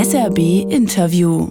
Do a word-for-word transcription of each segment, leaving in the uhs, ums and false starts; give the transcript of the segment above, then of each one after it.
S R B Interview.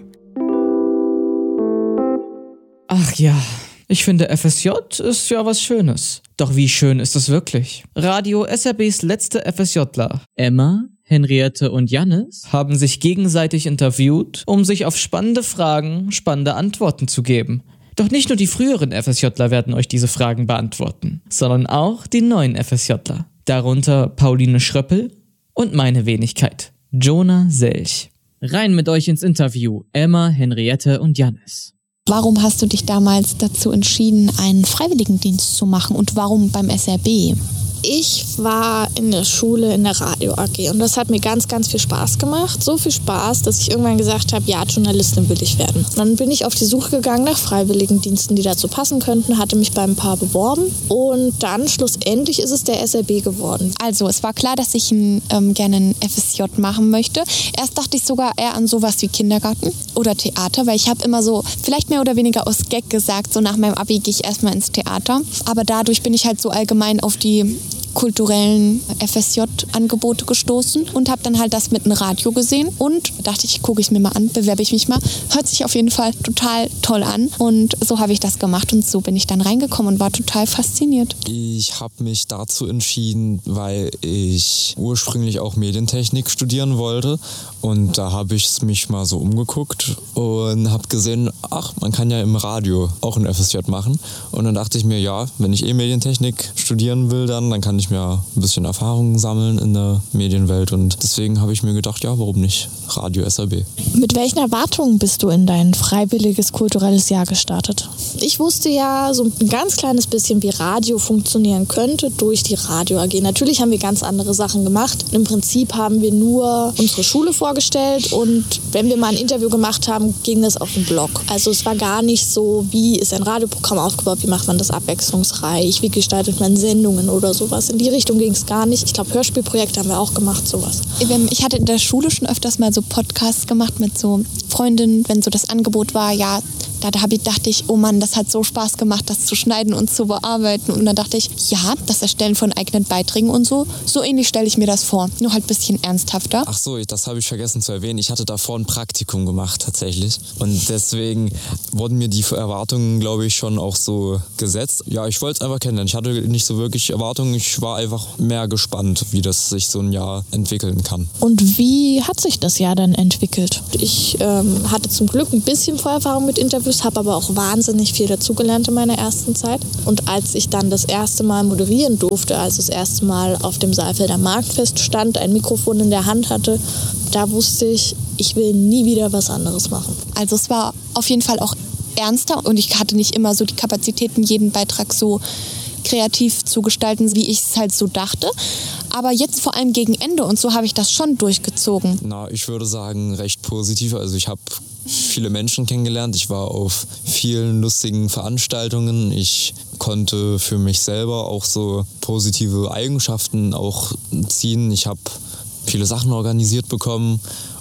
Ach ja, ich finde F S J ist ja was Schönes. Doch wie schön ist es wirklich? Radio S R Bs letzte FSJler, Emma, Henriette und Jannis, haben sich gegenseitig interviewt, um sich auf spannende Fragen spannende Antworten zu geben. Doch nicht nur die früheren FSJler werden euch diese Fragen beantworten, sondern auch die neuen FSJler. Darunter Pauline Schröppel und meine Wenigkeit, Jonah Selch. Rein mit euch ins Interview, Emma, Henriette und Jannis. Warum hast du dich damals dazu entschieden, einen Freiwilligendienst zu machen und warum beim S R B? Ich war in der Schule in der Radio A G und das hat mir ganz, ganz viel Spaß gemacht. So viel Spaß, dass ich irgendwann gesagt habe, ja, Journalistin will ich werden. Und dann bin ich auf die Suche gegangen nach Freiwilligendiensten, die dazu passen könnten, hatte mich bei ein paar beworben und dann schlussendlich ist es der S R B geworden. Also es war klar, dass ich ein, ähm, gerne ein F S J machen möchte. Erst dachte ich sogar eher an sowas wie Kindergarten oder Theater, weil ich habe immer so, vielleicht mehr oder weniger aus Gag gesagt, so nach meinem Abi gehe ich erstmal ins Theater. Aber dadurch bin ich halt so allgemein auf die kulturellen F S J-Angebote gestoßen und habe dann halt das mit einem Radio gesehen und dachte ich, gucke ich mir mal an, bewerbe ich mich mal. Hört sich auf jeden Fall total toll an und so habe ich das gemacht und so bin ich dann reingekommen und war total fasziniert. Ich habe mich dazu entschieden, weil ich ursprünglich auch Medientechnik studieren wollte und da habe ich mich mal so umgeguckt und habe gesehen, ach, man kann ja im Radio auch ein F S J machen und dann dachte ich mir, ja, wenn ich eh Medientechnik studieren will, dann, dann kann ich mir ein bisschen Erfahrung sammeln in der Medienwelt und deswegen habe ich mir gedacht, ja, warum nicht Radio S R B. Mit welchen Erwartungen bist du in dein freiwilliges kulturelles Jahr gestartet? Ich wusste ja so ein ganz kleines bisschen, wie Radio funktionieren könnte durch die Radio A G. Natürlich haben wir ganz andere Sachen gemacht. Im Prinzip haben wir nur unsere Schule vorgestellt und wenn wir mal ein Interview gemacht haben, ging das auf den Blog. Also es war gar nicht so, wie ist ein Radioprogramm aufgebaut, wie macht man das abwechslungsreich, wie gestaltet man Sendungen oder sowas. In die Richtung ging es gar nicht. Ich glaube, Hörspielprojekte haben wir auch gemacht, sowas. Ich hatte in der Schule schon öfters mal so Podcasts gemacht mit so Freundinnen, wenn so das Angebot war, ja, da, da hab ich, dachte ich, oh Mann, das hat so Spaß gemacht, das zu schneiden und zu bearbeiten. Und dann dachte ich, ja, das Erstellen von eigenen Beiträgen und so, so ähnlich stelle ich mir das vor, nur halt ein bisschen ernsthafter. Ach so, das habe ich vergessen zu erwähnen. Ich hatte davor ein Praktikum gemacht tatsächlich und deswegen wurden mir die Erwartungen, glaube ich, schon auch so gesetzt. Ja, ich wollte es einfach kennenlernen. Ich hatte nicht so wirklich Erwartungen. Ich war einfach mehr gespannt, wie das sich so ein Jahr entwickeln kann. Und wie hat sich das Jahr dann entwickelt? Ich ähm, hatte zum Glück ein bisschen Vorerfahrung mit Interviews, habe aber auch wahnsinnig viel dazugelernt in meiner ersten Zeit. Und als ich dann das erste Mal moderieren durfte, also das erste Mal auf dem Saalfelder Marktfest stand, ein Mikrofon in der Hand hatte, da wusste ich, ich will nie wieder was anderes machen. Also es war auf jeden Fall auch ernster und ich hatte nicht immer so die Kapazitäten, jeden Beitrag so kreativ zu gestalten, wie ich es halt so dachte. Aber jetzt vor allem gegen Ende und so habe ich das schon durchgezogen. Na, ich würde sagen, recht positiv. Also ich habe viele Menschen kennengelernt. Ich war auf vielen lustigen Veranstaltungen. Ich konnte für mich selber auch so positive Eigenschaften auch ziehen. Ich habe viele Sachen organisiert bekommen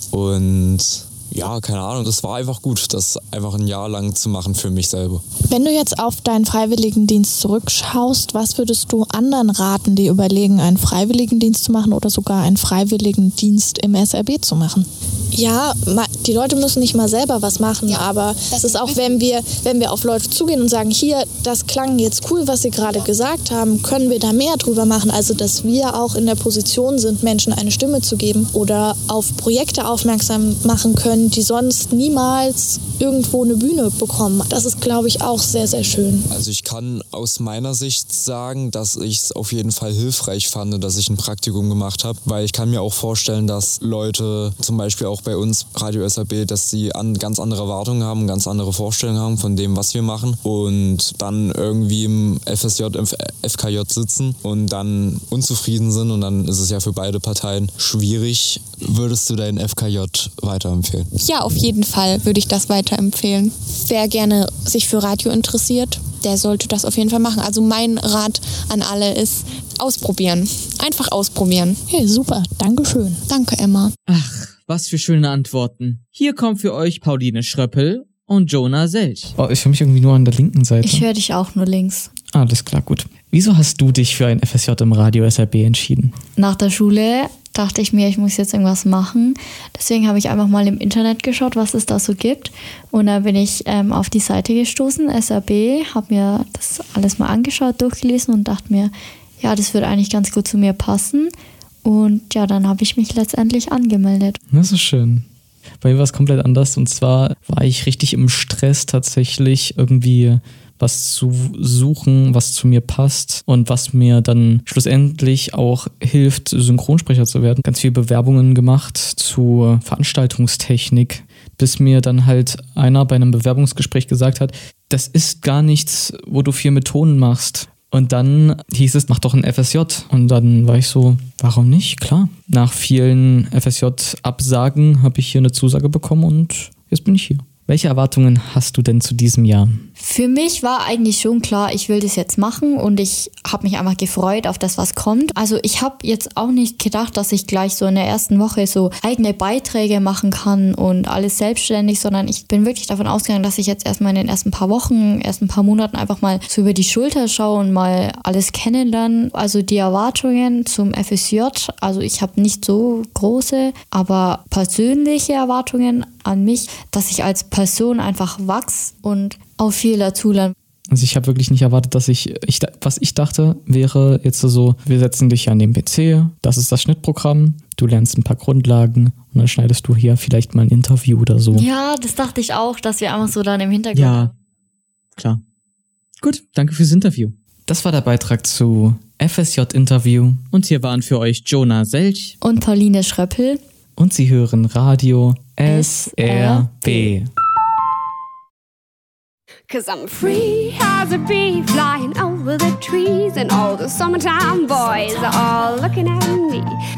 und ja, keine Ahnung, das war einfach gut, das einfach ein Jahr lang zu machen für mich selber. Wenn du jetzt auf deinen Freiwilligendienst zurückschaust, was würdest du anderen raten, die überlegen, einen Freiwilligendienst zu machen oder sogar einen Freiwilligendienst im S R B zu machen? Ja, die Leute müssen nicht mal selber was machen, ja, aber es ist auch, wenn wir, wenn wir auf Leute zugehen und sagen, hier, das klang jetzt cool, was Sie gerade gesagt haben, können wir da mehr drüber machen, also dass wir auch in der Position sind, Menschen eine Stimme zu geben oder auf Projekte aufmerksam machen können, die sonst niemals irgendwo eine Bühne bekommen. Das ist, glaube ich, auch sehr, sehr schön. Also ich kann aus meiner Sicht sagen, dass ich es auf jeden Fall hilfreich fand, dass ich ein Praktikum gemacht habe, weil ich kann mir auch vorstellen, dass Leute zum Beispiel auch bei uns Radio S R B, dass sie an ganz andere Erwartungen haben, ganz andere Vorstellungen haben von dem, was wir machen und dann irgendwie im F S J, im F K J sitzen und dann unzufrieden sind und dann ist es ja für beide Parteien schwierig. Würdest du deinen F K J weiterempfehlen? Ja, auf jeden Fall würde ich das weiterempfehlen. Wer gerne sich für Radio interessiert, der sollte das auf jeden Fall machen. Also mein Rat an alle ist, ausprobieren. Einfach ausprobieren. Hey, super. Dankeschön. Danke, Emma. Ach, was für schöne Antworten. Hier kommt für euch Pauline Schröppel und Jonah Selch. Oh, ich höre mich irgendwie nur an der linken Seite. Ich höre dich auch nur links. Alles klar, gut. Wieso hast du dich für ein F S J im Radio S R B entschieden? Nach der Schule dachte ich mir, ich muss jetzt irgendwas machen. Deswegen habe ich einfach mal im Internet geschaut, was es da so gibt. Und da bin ich ähm, auf die Seite gestoßen, S R B, habe mir das alles mal angeschaut, durchgelesen und dachte mir, ja, das würde eigentlich ganz gut zu mir passen. Und ja, dann habe ich mich letztendlich angemeldet. Das ist schön. Bei mir war es komplett anders. Und zwar war ich richtig im Stress tatsächlich irgendwie was zu suchen, was zu mir passt und was mir dann schlussendlich auch hilft, Synchronsprecher zu werden. Ganz viele Bewerbungen gemacht zu Veranstaltungstechnik, bis mir dann halt einer bei einem Bewerbungsgespräch gesagt hat, das ist gar nichts, wo du viel mit Tonen machst. Und dann hieß es, mach doch ein F S J. Und dann war ich so, warum nicht? Klar. Nach vielen F S J-Absagen habe ich hier eine Zusage bekommen und jetzt bin ich hier. Welche Erwartungen hast du denn zu diesem Jahr? Für mich war eigentlich schon klar, ich will das jetzt machen und ich habe mich einfach gefreut auf das, was kommt. Also ich habe jetzt auch nicht gedacht, dass ich gleich so in der ersten Woche so eigene Beiträge machen kann und alles selbstständig, sondern ich bin wirklich davon ausgegangen, dass ich jetzt erstmal in den ersten paar Wochen, ersten paar Monaten einfach mal so über die Schulter schaue und mal alles kennenlernen. Also die Erwartungen zum F S J, also ich habe nicht so große, aber persönliche Erwartungen an mich, dass ich als Person einfach wachse und auch viel dazulerne. Also ich habe wirklich nicht erwartet, dass ich, ich, was ich dachte, wäre jetzt so, wir setzen dich an den P C, das ist das Schnittprogramm, du lernst ein paar Grundlagen und dann schneidest du hier vielleicht mal ein Interview oder so. Ja, das dachte ich auch, dass wir einfach so dann im Hintergrund... Ja, klar. Gut, danke fürs Interview. Das war der Beitrag zu F S J-Interview und hier waren für euch Jonah Selch und Pauline Schröppel und Sie hören Radio S R B. Cause I'm free as a bee flying over the trees, and all the summertime boys are all looking at me.